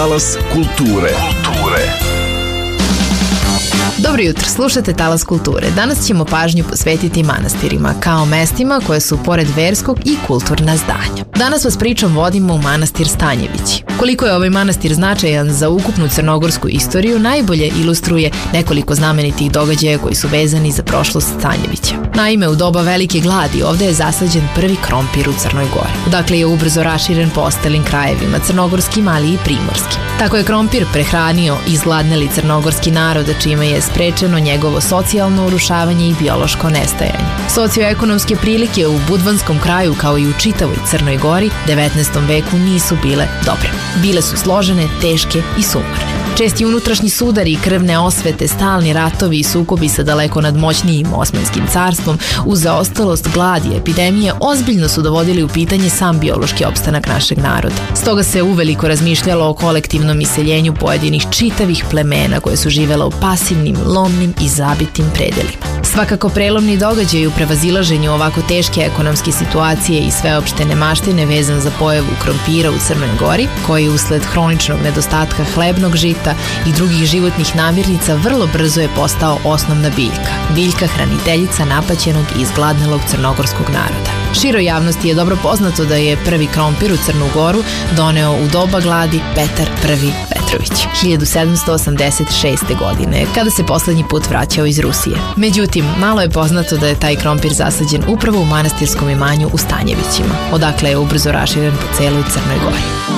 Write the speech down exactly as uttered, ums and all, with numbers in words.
Talas kulture. Kulture. Dobro jutro, slušate Talas kulture. Danas ćemo pažnju posvetiti manastirima, kao mestima koje su pored verskog i kulturna zdanja. Danas vas pričom vodimo u manastir Stanjevići. Koliko je ovaj manastir značajan za ukupnu crnogorsku istoriju, najbolje ilustruje nekoliko znamenitih događaja koji su vezani za prošlost Stanjevića. Naime, u doba velike gladi ovde je zasađen prvi krompir u Crnoj Gori. Dakle je ubrzo raširen po ostalim krajevima, crnogorskim, ali i primorskim. Tako je krompir prehranio izgladneli crnogorski narod, čime je sprečeno njegovo socijalno urušavanje i biološko nestajanje. Socioekonomske prilike u budvanskom kraju, kao i u čitavoj Crnoj Gori, devetnaestom veku nisu bile dobre. Bile su složene, teške i sumorne. Česti unutrašnji sudari, krvne osvete, stalni ratovi i sukobi sa daleko nadmoćnijim Osmanskim carstvom, uz zaostalost, glad i epidemije ozbiljno su dovodili u pitanje sam biološki opstanak našeg naroda. Stoga se uveliko razmišljalo o kolektivnom iseljenju pojedinih čitavih plemena koje su živela u pasivnim, lomnim i zabitim predelima. Svakako prelomni događaj u prevazilaženju ovako teške ekonomske situacije i sveopšte nemaštine vezan za pojavu krompira u Crnoj Gori, koji usled hroničnog nedostatka hlebnog žita i drugih životnih namirnica vrlo brzo je postao osnovna biljka. Biljka hraniteljica napaćenog i izgladnelog crnogorskog naroda. Široj javnosti je dobro poznato da je prvi krompir u Crnu Goru doneo u doba gladi Petar Prvi Petrović, hiljadu sedamsto osamdeset šeste. godine, kada se poslednji put vraćao iz Rusije. Međutim, malo je poznato da je taj krompir zasađen upravo u manastirskom imanju u Stanjevićima, odakle je ubrzo raširen po celoj Crnoj Gori.